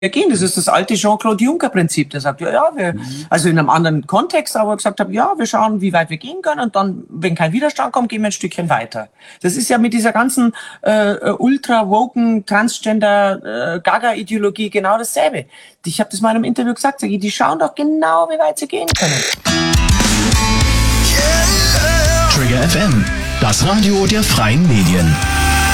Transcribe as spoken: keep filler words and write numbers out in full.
gehen. Das ist das alte Jean-Claude Juncker-Prinzip. Der sagt, ja, ja, wir, also in einem anderen Kontext, aber gesagt hat, ja, wir schauen, wie weit wir gehen können und dann, wenn kein Widerstand kommt, gehen wir ein Stückchen weiter. Das ist ja mit dieser ganzen äh, ultra-woken, transgender, äh, Gaga-Ideologie genau dasselbe. Ich habe das mal in einem Interview gesagt, sag ich, die schauen doch genau, wie weit sie gehen können. Trigger F M, das Radio der freien Medien.